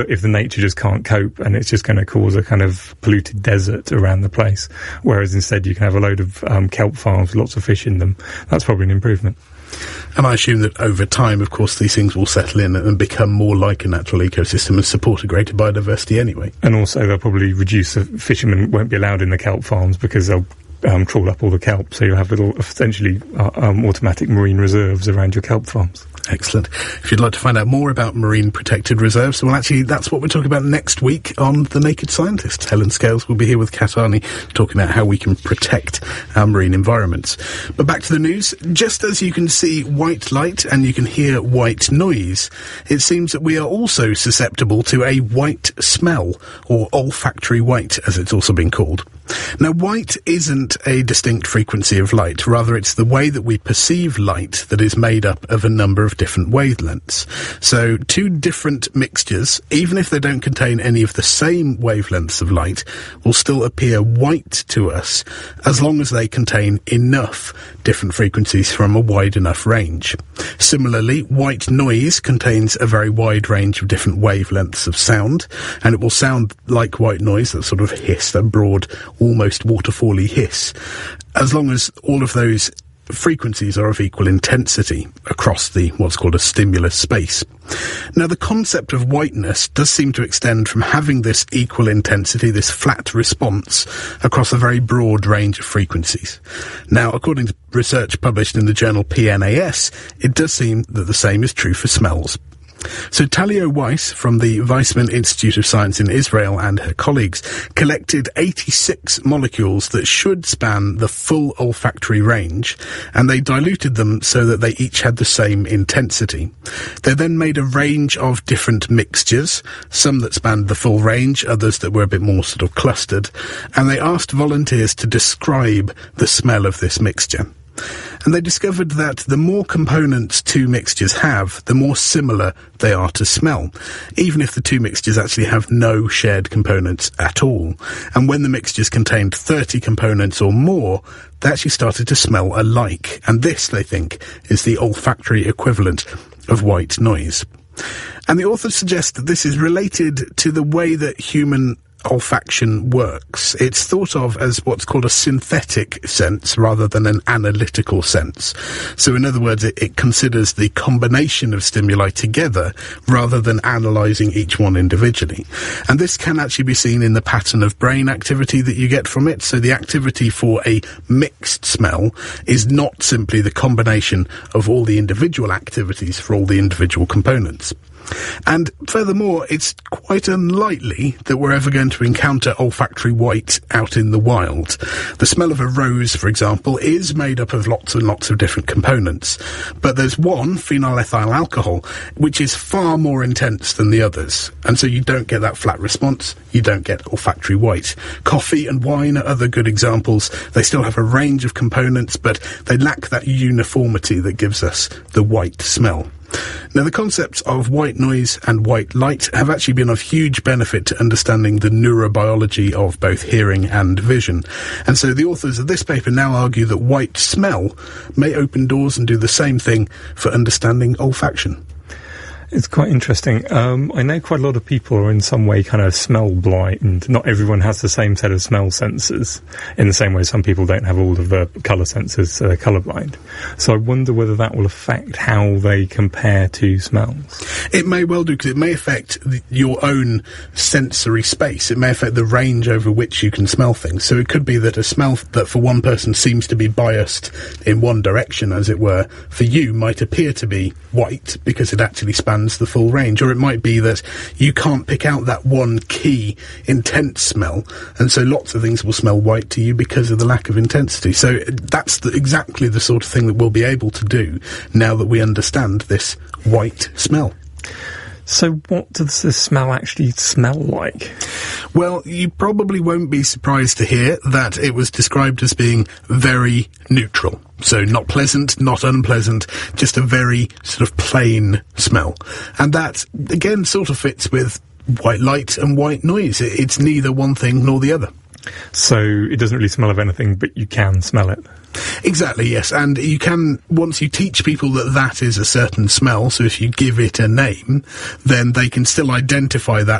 if the nature just can't cope, and it's just going to cause a kind of polluted desert around the place, whereas instead you can have a load of kelp farms with lots of fish in them. That's probably an improvement. And I assume that over time, of course, these things will settle in and become more like a natural ecosystem and support a greater biodiversity anyway. And also they'll probably reduce, fishermen won't be allowed in the kelp farms because they'll trawl up all the kelp, so you'll have little, essentially, automatic marine reserves around your kelp farms. Excellent. If you'd like to find out more about marine protected reserves, well, actually, that's what we're talking about next week on The Naked Scientist. Helen Scales will be here with Kat Arney talking about how we can protect our marine environments. But back to the news. Just as you can see white light and you can hear white noise, it seems that we are also susceptible to a white smell, or olfactory white, as it's also been called. Now, white isn't a distinct frequency of light. Rather, it's the way that we perceive light that is made up of a number of different wavelengths. So, two different mixtures, even if they don't contain any of the same wavelengths of light, will still appear white to us as long as they contain enough different frequencies from a wide enough range. Similarly, white noise contains a very wide range of different wavelengths of sound, and it will sound like white noise, that sort of hiss, that broad, almost waterfally hiss, as long as all of those frequencies are of equal intensity across the what's called a stimulus space. Now, the concept of whiteness does seem to extend from having this equal intensity, this flat response, across a very broad range of frequencies. Now, according to research published in the journal PNAS, it does seem that the same is true for smells. So Talia Weiss from the Weizmann Institute of Science in Israel and her colleagues collected 86 molecules that should span the full olfactory range, and they diluted them so that they each had the same intensity. They then made a range of different mixtures, some that spanned the full range, others that were a bit more sort of clustered, and they asked volunteers to describe the smell of this mixture. And they discovered that the more components two mixtures have, the more similar they are to smell, even if the two mixtures actually have no shared components at all. And when the mixtures contained 30 components or more, they actually started to smell alike. And this, they think, is the olfactory equivalent of white noise. And the authors suggest that this is related to the way that human olfaction works. It's thought of as what's called a synthetic sense rather than an analytical sense. So in other words, it considers the combination of stimuli together rather than analysing each one individually. And this can actually be seen in the pattern of brain activity that you get from it. So the activity for a mixed smell is not simply the combination of all the individual activities for all the individual components. And furthermore, it's quite unlikely that we're ever going to encounter olfactory white out in the wild. The smell of a rose, for example, is made up of lots and lots of different components. But there's one, phenylethyl alcohol, which is far more intense than the others. And so you don't get that flat response, you don't get olfactory white. Coffee and wine are other good examples. They still have a range of components, but they lack that uniformity that gives us the white smell. Now, the concepts of white noise and white light have actually been of huge benefit to understanding the neurobiology of both hearing and vision. And so the authors of this paper now argue that white smell may open doors and do the same thing for understanding olfaction. It's quite interesting. I know quite a lot of people are in some way kind of smell blind. Not everyone has the same set of smell senses. In the same way some people don't have all of the colour senses, so they're colourblind. So I wonder whether that will affect how they compare to smells. It may well do, because it may affect your own sensory space. It may affect the range over which you can smell things. So it could be that a smell that for one person seems to be biased in one direction, as it were, for you might appear to be white because it actually spans the full range. Or it might be that you can't pick out that one key intense smell, and so lots of things will smell white to you because of the lack of intensity. So that's exactly the sort of thing that we'll be able to do now that we understand this white smell. So what does the smell actually smell like? Well, you probably won't be surprised to hear that it was described as being very neutral. So not pleasant, not unpleasant, just a very sort of plain smell. And that, again, sort of fits with white light and white noise. It's neither one thing nor the other. So it doesn't really smell of anything, but you can smell it? Exactly, yes. And you can, once you teach people that is a certain smell, so if you give it a name, then they can still identify that